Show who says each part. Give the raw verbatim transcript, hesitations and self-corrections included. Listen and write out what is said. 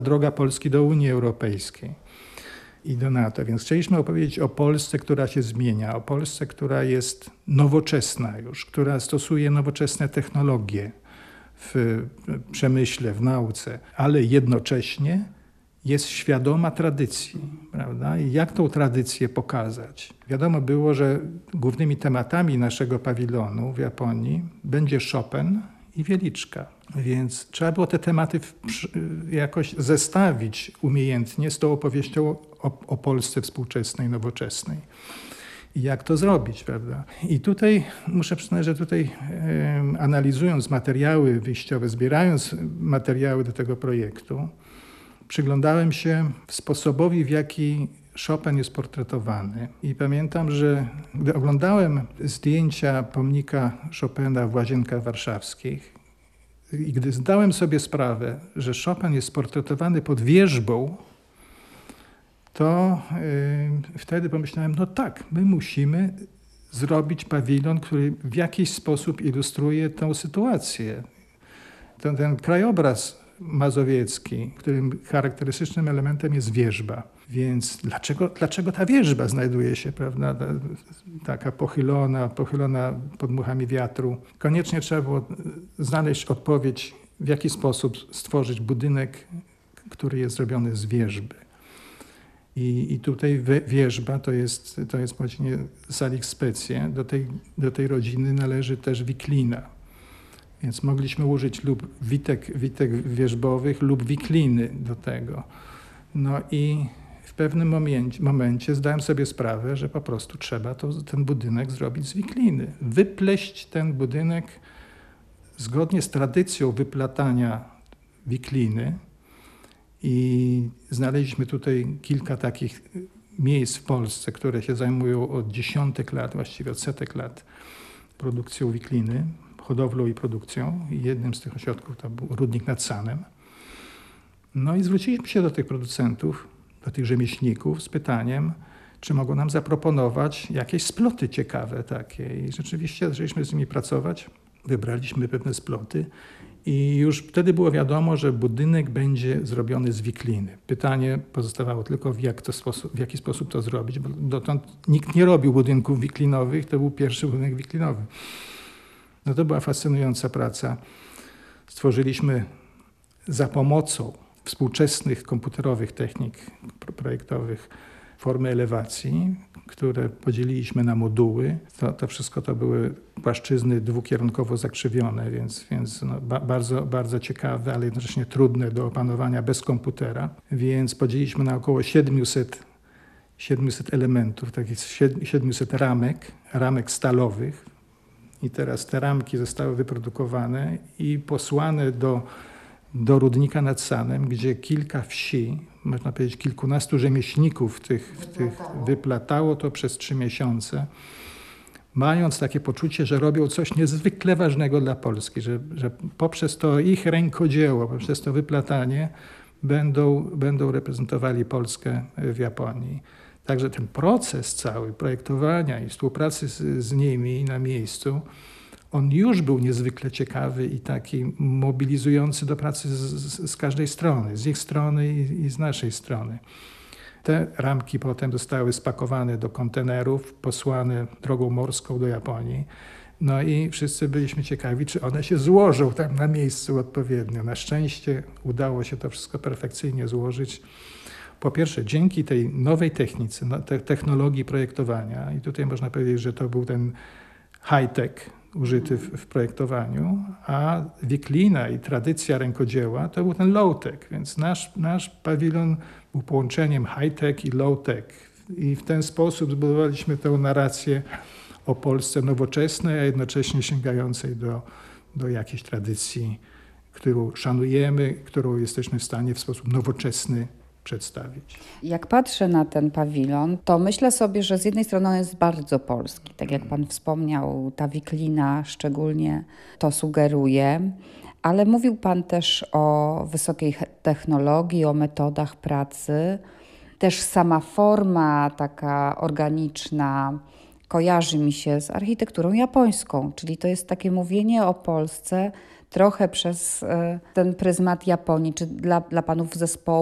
Speaker 1: droga Polski do Unii Europejskiej i do NATO. Więc chcieliśmy opowiedzieć o Polsce, która się zmienia, o Polsce, która jest nowoczesna już, która stosuje nowoczesne technologie w przemyśle, w nauce, ale jednocześnie jest świadoma tradycji, prawda? I jak tą tradycję pokazać? Wiadomo było, że głównymi tematami naszego pawilonu w Japonii będzie Chopin i Wieliczka. Więc trzeba było te tematy w, jakoś zestawić umiejętnie z tą opowieścią o, o Polsce współczesnej, nowoczesnej. I jak to zrobić, prawda? I tutaj muszę przyznać, że tutaj e, analizując materiały wyjściowe, zbierając materiały do tego projektu, przyglądałem się sposobowi, w jaki Chopin jest portretowany. I pamiętam, że gdy oglądałem zdjęcia pomnika Chopina w Łazienkach Warszawskich i gdy zdałem sobie sprawę, że Chopin jest portretowany pod wierzbą, to yy, wtedy pomyślałem, no tak, my musimy zrobić pawilon, który w jakiś sposób ilustruje tę sytuację. Ten, ten krajobraz mazowiecki, którym charakterystycznym elementem jest wierzba. Więc dlaczego, dlaczego ta wierzba znajduje się, prawda, taka pochylona, pochylona pod muchami wiatru? Koniecznie trzeba było znaleźć odpowiedź, w jaki sposób stworzyć budynek, który jest zrobiony z wierzby. I, i tutaj wierzba to jest, to jest właśnie Salix Specie. Do tej, do tej rodziny należy też wiklina. Więc mogliśmy użyć lub witek, witek wierzbowych lub wikliny do tego. No i w pewnym momencie, momencie zdałem sobie sprawę, że po prostu trzeba to, ten budynek zrobić z wikliny. Wypleść ten budynek zgodnie z tradycją wyplatania wikliny. I znaleźliśmy tutaj kilka takich miejsc w Polsce, które się zajmują od dziesiątek lat, właściwie od setek lat produkcją wikliny, hodowlą i produkcją. I jednym z tych ośrodków to był Rudnik nad Sanem. No i zwróciliśmy się do tych producentów, do tych rzemieślników z pytaniem, czy mogą nam zaproponować jakieś sploty ciekawe takie. I rzeczywiście zaczęliśmy z nimi pracować, wybraliśmy pewne sploty i już wtedy było wiadomo, że budynek będzie zrobiony z wikliny. Pytanie pozostawało tylko, w, jak to sposób, w jaki sposób to zrobić, bo dotąd nikt nie robił budynków wiklinowych, to był pierwszy budynek wiklinowy. No to była fascynująca praca. Stworzyliśmy za pomocą współczesnych komputerowych technik projektowych formy elewacji, które podzieliliśmy na moduły. To, to wszystko to były płaszczyzny dwukierunkowo zakrzywione, więc, więc no, ba, bardzo, bardzo ciekawe, ale jednocześnie trudne do opanowania bez komputera. Więc podzieliliśmy na około siedemset, siedemset elementów, takich siedemset ramek, ramek stalowych. I teraz te ramki zostały wyprodukowane i posłane do, do Rudnika nad Sanem, gdzie kilka wsi, można powiedzieć kilkunastu rzemieślników tych, w tych wyplatało to przez trzy miesiące, mając takie poczucie, że robią coś niezwykle ważnego dla Polski, że, że poprzez to ich rękodzieło, poprzez to wyplatanie będą, będą reprezentowali Polskę w Japonii. Także ten proces cały projektowania i współpracy z, z nimi na miejscu, on już był niezwykle ciekawy i taki mobilizujący do pracy z, z, z każdej strony, z ich strony i, i z naszej strony. Te ramki potem zostały spakowane do kontenerów, posłane drogą morską do Japonii. No i wszyscy byliśmy ciekawi, czy one się złożą tam na miejscu odpowiednio. Na szczęście udało się to wszystko perfekcyjnie złożyć. Po pierwsze, dzięki tej nowej technice, no, te, technologii projektowania, i tutaj można powiedzieć, że to był ten high-tech użyty w, w projektowaniu, a wiklina i tradycja rękodzieła to był ten low-tech, więc nasz, nasz pawilon był połączeniem high-tech i low-tech. I w ten sposób zbudowaliśmy tę narrację o Polsce nowoczesnej, a jednocześnie sięgającej do, do jakiejś tradycji, którą szanujemy, którą jesteśmy w stanie w sposób nowoczesny przedstawić.
Speaker 2: Jak patrzę na ten pawilon, to myślę sobie, że z jednej strony on jest bardzo polski. Tak jak pan wspomniał, ta wiklina szczególnie to sugeruje, ale mówił pan też o wysokiej technologii, o metodach pracy. Też sama forma taka organiczna kojarzy mi się z architekturą japońską, czyli to jest takie mówienie o Polsce trochę przez ten pryzmat Japonii, czy dla, dla panów zespołu